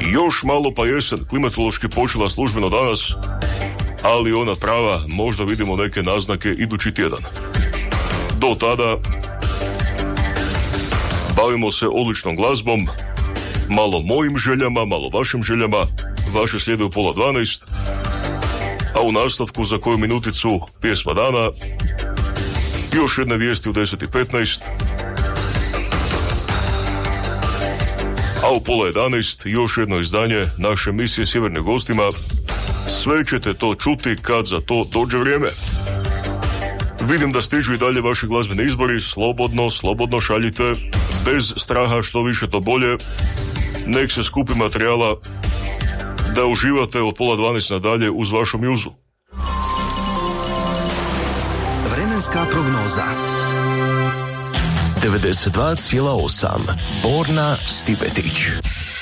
Još malo pa jesen klimatološki počela službeno danas, ali ona prava, možda vidimo neke naznake idući tjedan. Do tada bavimo se odličnom glazbom, malo mojim željama, malo vašim željama. Vaše slijede u 11:30, a u nastavku za koju minuticu pjesma dana, još jedne vijesti u 10:15, a u 10:30 još jedno izdanje naše emisije Sjevernim gostima. Sve ćete to čuti kad za to dođe vrijeme. Vidim da stižu i dalje vaši glazbeni izbori, slobodno šaljite, bez straha, što više to bolje. Nek se skupi materijala da uživate od 11:30 nadalje uz vašu mjuzu. Vremenska prognoza 92,8 Borna Stipetić.